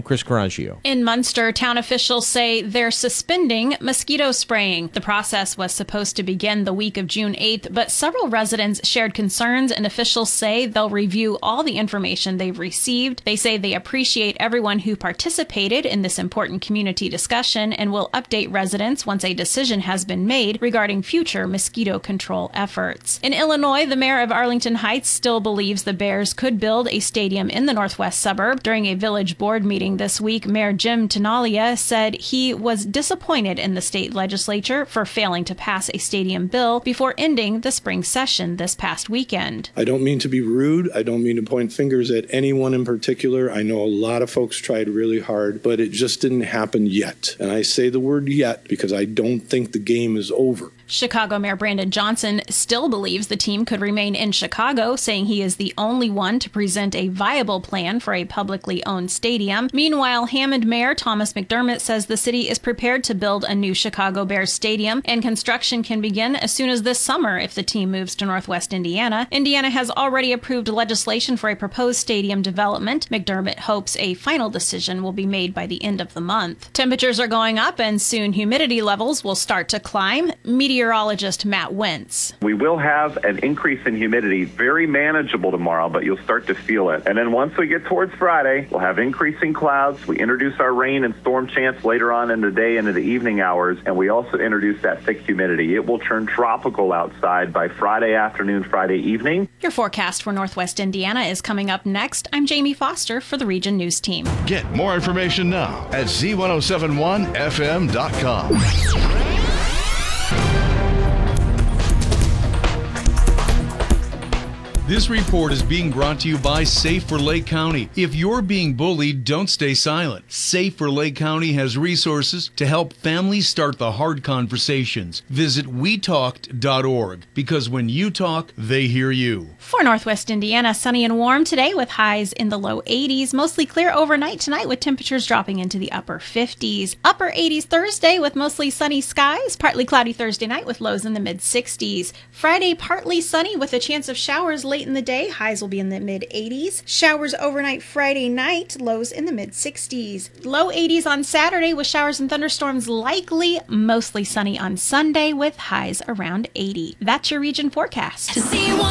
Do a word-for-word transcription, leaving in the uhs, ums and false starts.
I'm Chris Coraggio. In Munster, town officials say they're suspending mosquito spraying. The process was supposed to begin the week of June eighth, but several residents shared concerns, and officials say they'll review all the information they've received. They say they appreciate everyone who participated in this important community discussion and will update residents once a decision has been made regarding future mosquito control efforts. In Illinois, the mayor of Arlington Heights still believes the Bears could build a stadium in the northwest suburb. During a village board meeting this week, Mayor Jim Tenalia said he was disappointed in the state legislature for failing to pass a stadium bill before ending the spring session this past weekend. I don't mean to be rude. I don't mean to point fingers at anyone in particular. I know a lot of folks tried really hard, but it just didn't happen yet. And I say the word yet because I don't think the game is over. Chicago Mayor Brandon Johnson still believes the team could remain in Chicago, saying he is the only one to present a viable plan for a publicly owned stadium. Meanwhile, Hammond Mayor Thomas McDermott says the city is prepared to build a new Chicago Bears stadium, and construction can begin as soon as this summer if the team moves to Northwest Indiana. Indiana has already approved legislation for a proposed stadium development. McDermott hopes a final decision will be made by the end of the month. Temperatures are going up, and soon humidity levels will start to climb. Meteorologist Matt Wentz. We will have an increase in humidity, very manageable tomorrow, but you'll start to feel it. And then once we get towards Friday, we'll have increasing clouds. We introduce our rain and storm chance later on in the day into the evening hours, and we also introduce that thick humidity. It will turn tropical outside by Friday afternoon, Friday evening. Your forecast for Northwest Indiana is coming up next. I'm Jamie Foster for the Region News Team. Get more information now at Z ten seventy-one F M dot com. This report is being brought to you by Safe for Lake County. If you're being bullied, don't stay silent. Safe for Lake County has resources to help families start the hard conversations. Visit we talked dot org, because when you talk, they hear you. For Northwest Indiana, sunny and warm today with highs in the low eighties. Mostly clear overnight tonight with temperatures dropping into the upper fifties. Upper eighties Thursday with mostly sunny skies. Partly cloudy Thursday night with lows in the mid sixties. Friday, partly sunny with a chance of showers late in the day. Highs will be in the mid eighties. Showers overnight Friday night. Lows in the mid sixties. Low eighties on Saturday with showers and thunderstorms likely. Mostly sunny on Sunday with highs around eighty. That's your region forecast.